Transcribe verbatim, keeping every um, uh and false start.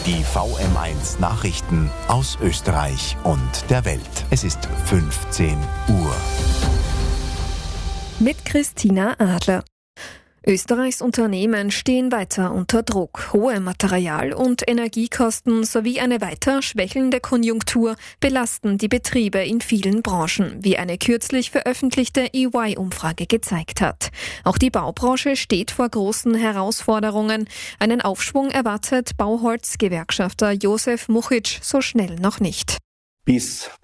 Die V M eins Nachrichten aus Österreich und der Welt. Es ist fünfzehn Uhr. Mit Christina Adler. Österreichs Unternehmen stehen weiter unter Druck. Hohe Material- und Energiekosten sowie eine weiter schwächelnde Konjunktur belasten die Betriebe in vielen Branchen, wie eine kürzlich veröffentlichte E Y-Umfrage gezeigt hat. Auch die Baubranche steht vor großen Herausforderungen. Einen Aufschwung erwartet Bauholz-Gewerkschafter Josef Muchic so schnell noch nicht. Bis